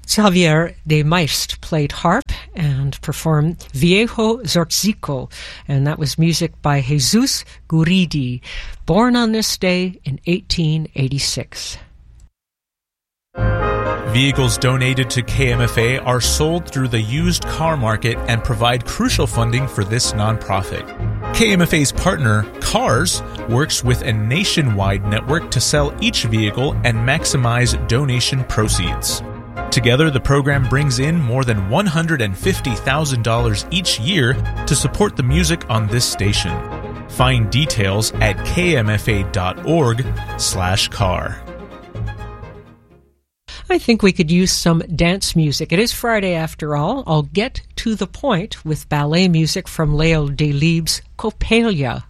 Xavier de Maist played harp and performed Viejo Zortzico, and that was music by Jesus Guridi, born on this day in 1886. Vehicles donated to KMFA are sold through the used car market and provide crucial funding for this nonprofit. KMFA's partner, CARS, works with a nationwide network to sell each vehicle and maximize donation proceeds. Together, the program brings in more than $150,000 each year to support the music on this station. Find details at kmfa.org/car. I think we could use some dance music. It is Friday after all. I'll get to the point with ballet music from Leo Delibes' Coppelia.